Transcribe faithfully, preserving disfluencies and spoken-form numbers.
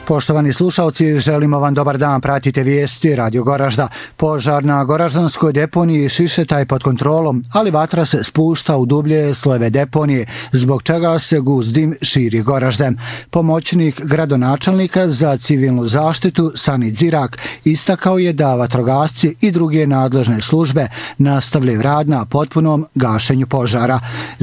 Poštovani slušalci, želimo vam dobar dan, pratite vijesti Radio Goražda. Požar na Goraždanskoj deponiji Šišeta je pod kontrolom, ali vatra se spušta u dublje slojeve deponije, zbog čega se gust dim širi Goraždem. Pomoćnik gradonačelnika za civilnu zaštitu Sani Dzirak istakao je da vatrogasci i druge nadležne službe nastavljaju rad na potpunom gašenju požara.